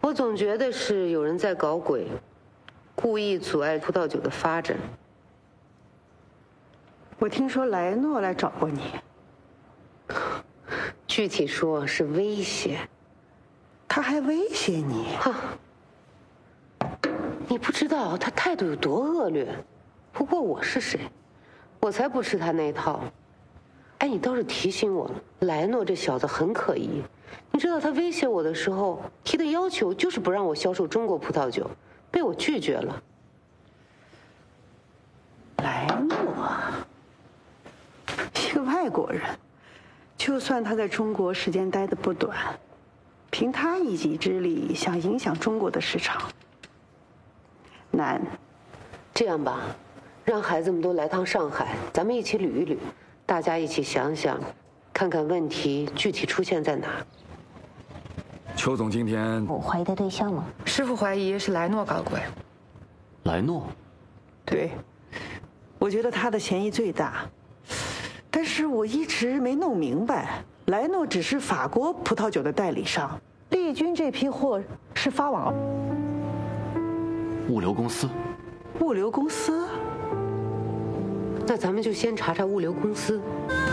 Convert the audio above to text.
我总觉得是有人在搞鬼，故意阻碍葡萄酒的发展。 我听说莱诺来找过你， 具体说是威胁。 他还威胁你？ 哼，你不知道他态度有多恶劣。不过我是谁？我才不吃他那套。哎，你倒是提醒我了，莱诺这小子很可疑。你知道他威胁我的时候提的要求就是不让我销售中国葡萄酒，被我拒绝了。 莱诺，一个外国人，就算他在中国时间待得不短，凭他一己之力想影响中国的市场，难。 这样吧，让孩子们都来趟上海，咱们一起捋一捋，大家一起想想，看看问题具体出现在哪。 邱总今天我怀疑的对象吗？ 师傅怀疑是莱诺搞鬼。 莱诺？ 对，我觉得他的嫌疑最大。但是我一直没弄明白，莱诺只是法国葡萄酒的代理商，丽君这批货是发往物流公司。 物流公司？ 那咱们就先查查物流公司。